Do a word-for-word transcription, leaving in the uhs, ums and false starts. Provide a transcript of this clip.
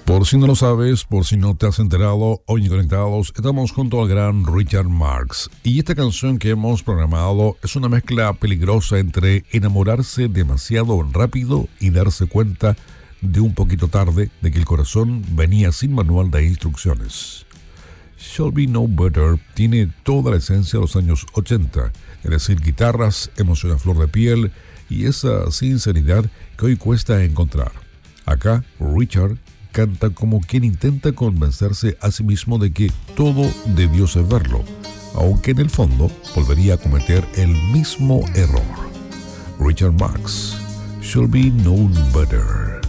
Por si no lo sabes, por si no te has enterado, hoy en Conectados estamos junto al gran Richard Marx. Y esta canción que hemos programado es una mezcla peligrosa entre enamorarse demasiado rápido y darse cuenta de un poquito tarde de que el corazón venía sin manual de instrucciones. Shall Be No Better tiene toda la esencia de los años ochenta, es decir, guitarras, emoción a flor de piel y esa sinceridad que hoy cuesta encontrar. Acá, Richard canta como quien intenta convencerse a sí mismo de que todo debió ser verlo, aunque en el fondo volvería a cometer el mismo error. Richard Marx, Shall Be Known Better.